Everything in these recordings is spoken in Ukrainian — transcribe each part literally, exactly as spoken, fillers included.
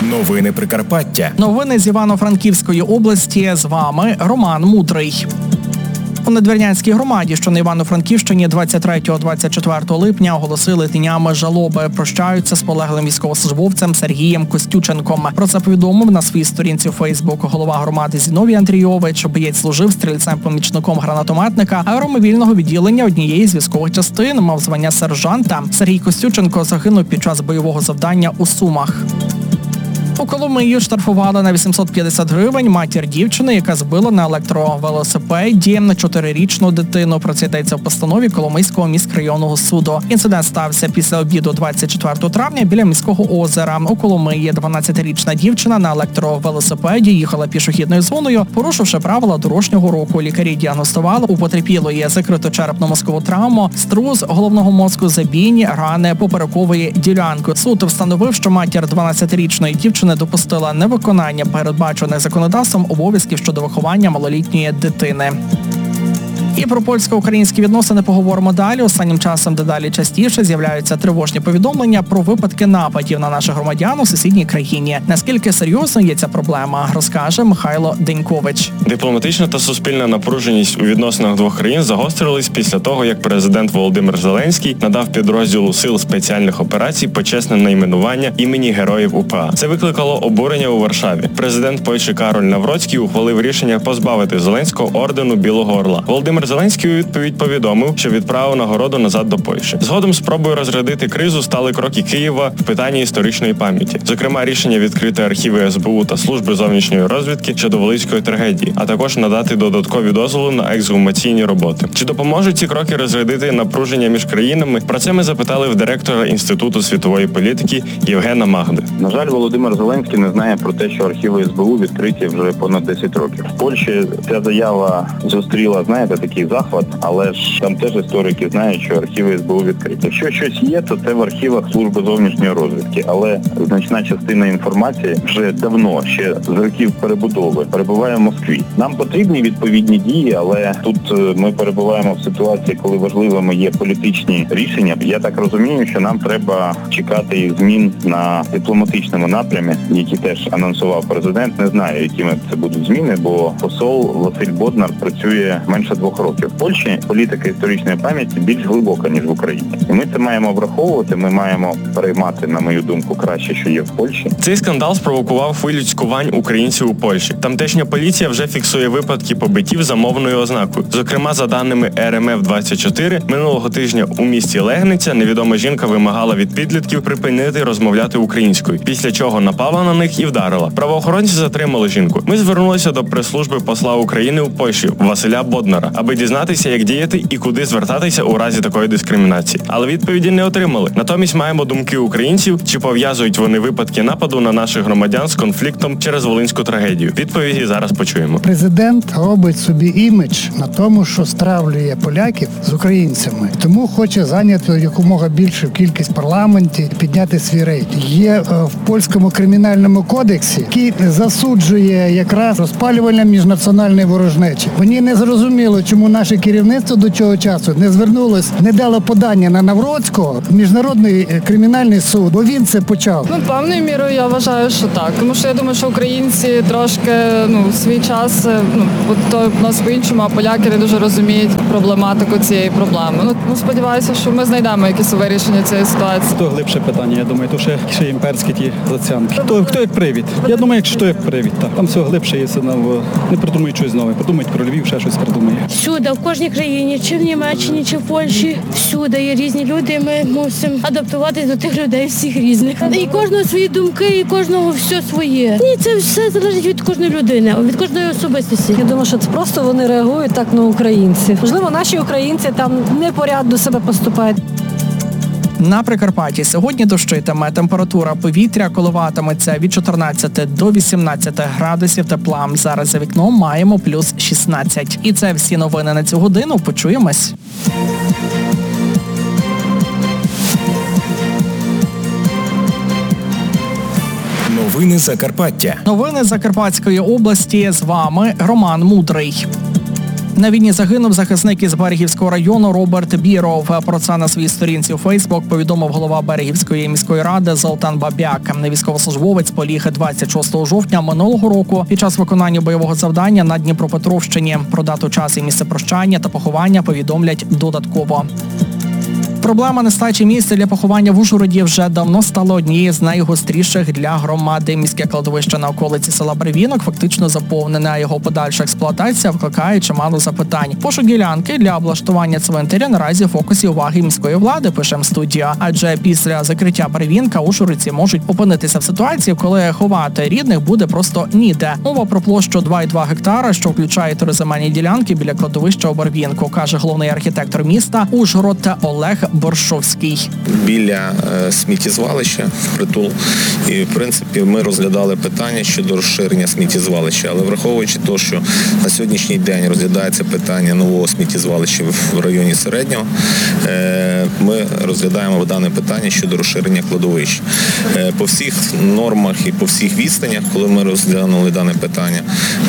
Новини Прикарпаття. Новини з Івано-Франківської області. З вами Роман Мудрий. У Надвірнянській громаді, що на Івано-Франківщині, двадцять третього - двадцять четвертого липня оголосили днями жалоби. Прощаються з полеглим військовослужбовцем Сергієм Костюченком. Про це повідомив на своїй сторінці у Фейсбук голова громади Зіновій Андрійович. Боєць служив стрільцем-помічником гранатометника аеромобільного відділення однієї з військових частин, мав звання сержанта. Сергій Костюченко загинув під час бойового завдання у Сумах. У Коломиї штрафували на вісімсот п'ятдесят гривень матір дівчини, яка збила на електровелосипеді чотирирічну дитину. Про це йдеться в постанові Коломийського міськрайонного суду. Інцидент стався після обіду двадцять четвертого травня біля міського озера. У Коломиї дванадцятирічна дівчина на електровелосипеді їхала пішохідною зоною, порушивши правила дорожнього руху. Лікарі діагностували у потерпілої закриту черепно-мозкову травму, струс головного мозку, забійні рани поперекової ділянки. Суд встановив, що матір дванадцятирічної дівчини не допустила невиконання передбачених законодавством обов'язків щодо виховання малолітньої дитини. І про польсько-українські відносини поговоримо далі. Останнім часом дедалі частіше з'являються тривожні повідомлення про випадки нападів на наших громадян у сусідній країні. Наскільки серйозною є ця проблема, розкаже Михайло Денькович. Дипломатична та суспільна напруженість у відносинах двох країн загострились після того, як президент Володимир Зеленський надав підрозділу Сил спеціальних операцій почесне найменування імені Героїв УПА. Це викликало обурення у Варшаві. Президент Польщі Кароль Навроцький ухвалив рішення позбавити Зеленського ордену Білого Орла. Володимир Зеленський у відповідь повідомив, що відправив нагороду назад до Польщі. Згодом спробою розрядити кризу стали кроки Києва в питанні історичної пам'яті. Зокрема, рішення відкрити архіви ес бе у та Служби зовнішньої розвідки щодо Волинської трагедії, а також надати додаткові дозволи на ексгумаційні роботи. Чи допоможуть ці кроки розрядити напруження між країнами? Про це ми запитали в директора Інституту світової політики Євгена Магди. На жаль, Володимир Зеленський не знає про те, що архіви ес бе у відкриті вже понад десять років. В Польщі ця заява зустріла, знаєте, такий захват, але ж там теж історики знають, що архіви ес бе у відкриті. Якщо щось є, то це в архівах Служби зовнішньої розвідки, але значна частина інформації вже давно, ще з років перебудови, перебуває в Москві. Нам потрібні відповідні дії, але тут ми перебуваємо в ситуації, коли важливими є політичні рішення. Я так розумію, що нам треба чекати змін на дипломатичному напрямі, які теж анонсував президент. Не знаю, якими це будуть зміни, бо посол Василь Боднар працює менше двох років. В Польщі політика історичної пам'яті більш глибока, ніж в Україні. І ми це маємо враховувати, ми маємо переймати, на мою думку, краще, що є в Польщі. Цей скандал спровокував хвилю цькувань українців у Польщі. Тамтешня поліція вже фіксує випадки побиттів за мовною ознакою. Зокрема, за даними ер ем еф двадцять чотири, минулого тижня у місті Легниця невідома жінка вимагала від підлітків припинити розмовляти українською, після чого напала на них і вдарила. Правоохоронці затримали жінку. Ми звернулися до прес-служби посла України у Польщі Василя Боднара, аби дізнатися, як діяти і куди звертатися у разі такої дискримінації. Але відповіді не отримали. Натомість маємо думки українців, чи пов'язують вони випадки нападу на наших громадян з конфліктом через Волинську трагедію. Відповіді зараз почуємо. Президент робить собі імідж на тому, що стравлює поляків з українцями. Тому хоче зайняти якомога більшу кількість в парламенті, підняти свій рейтинг. Є в польському кримінальному кодексі, який засуджує якраз розпалювання міжнаціональної ворожнечі. Мені не зрозуміло, чому наше керівництво до цього часу не звернулось, не дало подання на Навроцького в Міжнародний кримінальний суд, бо він це почав. Ну, певною мірою я вважаю, що так. Тому що я думаю, що українці трошки, ну, свій час, ну, от то в нас по-іншому, а поляки не дуже розуміють проблематику цієї проблеми. Ну, ну, сподіваюся, що ми знайдемо якісь вирішення цієї ситуації. То глибше питання, я думаю, то ще, ще імперські ті зацянки. Хто, хто як привід? Я думаю, якщо як привід, так. Там все глибше є, не придумають щось нове, подумають про Львів, ще щось придумає. Всюди, в кожній країні, чи в Німеччині, чи в Польщі, всюди є різні люди, і ми мусимо адаптуватись до тих людей всіх різних. І кожного свої думки, і кожного все своє. Ні, це все залежить від кожної людини, від кожної особистості. Я думаю, що це просто вони реагують так на українців. Можливо, наші українці там непорядно себе поступають. На Прикарпатті сьогодні дощитиме. Температура повітря коливатиметься від чотирнадцяти до вісімнадцяти градусів тепла. Зараз за вікном маємо плюс шістнадцять. І це всі новини на цю годину. Почуємось. Новини Закарпаття. Новини Закарпатської області. З вами Роман Мудрий. На війні загинув захисник із Берегівського району Роберт Біров. Про це на своїй сторінці у Фейсбук повідомив голова Берегівської міської ради Золтан Бабяк. Військовослужбовець поліг двадцять шостого жовтня минулого року під час виконання бойового завдання на Дніпропетровщині. Про дату, час і місце прощання та поховання повідомлять додатково. Проблема нестачі місця для поховання в Ужгороді вже давно стала однією з найгостріших для громади. Міське кладовище на околиці села Бревінок фактично заповнене, а його подальша експлуатація викликає чимало запитань. Пошук ділянки для облаштування цвинтаря наразі в фокусі уваги міської влади, пише студія. Адже після закриття Бревінка ужгородці можуть опинитися в ситуації, коли ховати рідних буде просто ніде. Мова про площу два і два гектара, що включає три земельні ділянки біля кладовища у Барвінку, каже головний архітектор міста Ужгород Олег Боршовський. Біля е, сміттєзвалища впритул. І, в принципі, ми розглядали питання щодо розширення сміттєзвалища. Але враховуючи те, що на сьогоднішній день розглядається питання нового сміттєзвалища в районі Середнього, е, ми розглядаємо дане питання щодо розширення кладовищ. Е, по всіх нормах і по всіх відстанях, коли ми розглянули дане питання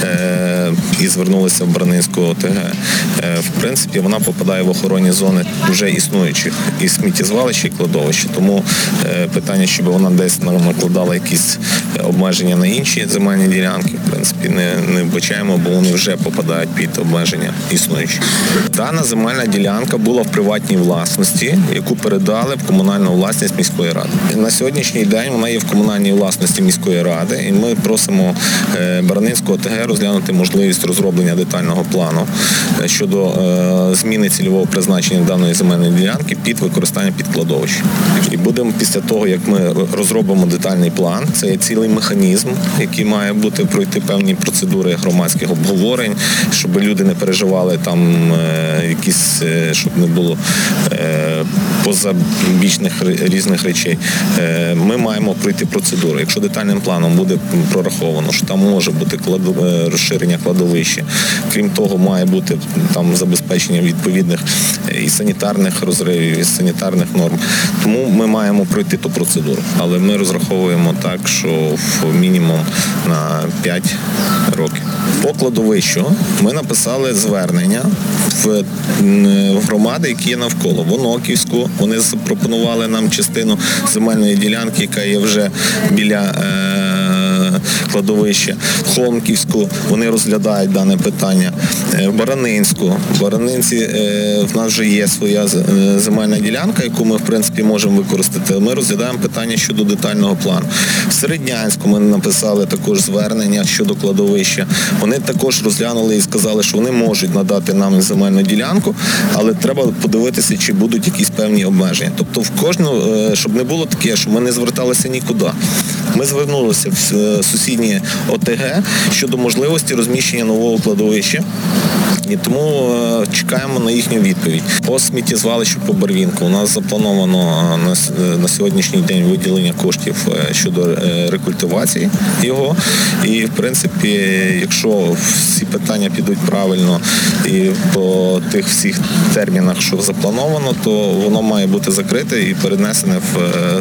е, і звернулися в Бранинську ОТГ, е, в принципі, вона попадає в охоронні зони вже існуючих і сміттєзвалища, і кладовища. Тому е, питання, щоб вона десь накладала якісь обмеження на інші земельні ділянки, в принципі, не, не вбачаємо, бо вони вже попадають під обмеження існуючі. Дана земельна ділянка була в приватній власності, яку передали в комунальну власність міської ради. На сьогоднішній день вона є в комунальній власності міської ради, і ми просимо е, Баранинську ОТГ розглянути можливість розроблення детального плану е, щодо е, зміни цільового призначення даної земельної ділянки під використання під кладовищ. І будемо після того, як ми розробимо детальний план, це є цілий механізм, який має бути пройти певні процедури громадських обговорень, щоб люди не переживали там е, якісь, е, щоб не було е, позабічних різних речей. Е, ми маємо пройти процедуру. Якщо детальним планом буде прораховано, що там може бути кладу, е, розширення кладовища, крім того, має бути там забезпечення відповідних і санітарних розривів, і санітарних норм. Тому ми маємо пройти ту процедуру. Але ми розраховуємо так, що в мінімум на п'ять років. По кладовищу ми написали звернення в, в громади, які є навколо. В Оноківську вони запропонували нам частину земельної ділянки, яка є вже біля е, кладовища. В Холмківську вони розглядають дане питання. В Баранинську. В Баранинці е, в нас вже є своя земельна ділянка, яку ми, в принципі, можемо використати. Ми розглядаємо питання щодо детального плану. В Середнянську ми написали також звернення щодо кладовища. Вони також розглянули і сказали, що вони можуть надати нам земельну ділянку, але треба подивитися, чи будуть якісь певні обмеження. Тобто в кожну, щоб не було таке, що ми не зверталися нікуди. Ми звернулися в сусідні ОТГ щодо можливості розміщення нового кладовища. І тому чекаємо на їхню відповідь. По сміттєзвалищу по Барвінку у нас заплановано на, на сьогоднішній день виділення коштів щодо рекультивації його. І, в принципі, якщо всі питання підуть правильно і по тих всіх термінах, що заплановано, то воно має бути закрите і перенесене в,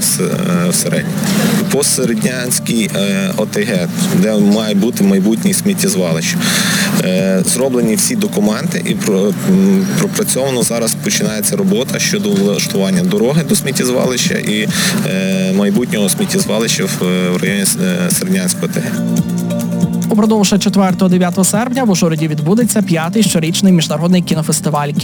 в середнє. По Середнянській ОТГ, де має бути майбутнє сміттєзвалище, зроблені всі документи і пропрацьовано зараз починається робота щодо влаштування дороги до сміттєзвалища і майбутнього сміттєзвалища в районі Середнянської ОТГ. Упродовж четвертого-дев'ятого серпня в Ужгороді відбудеться п'ятий щорічний міжнародний кінофестиваль